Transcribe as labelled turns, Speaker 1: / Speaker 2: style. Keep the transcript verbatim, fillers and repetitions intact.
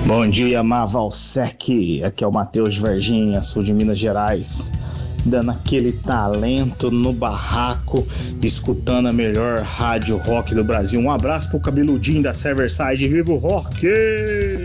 Speaker 1: Bom dia, Mavalsec. Aqui é o Matheus de Varginha, sul de Minas Gerais, dando aquele talento no barraco, escutando a melhor rádio rock do Brasil. Um abraço pro cabeludinho da Serverside. Viva o rock!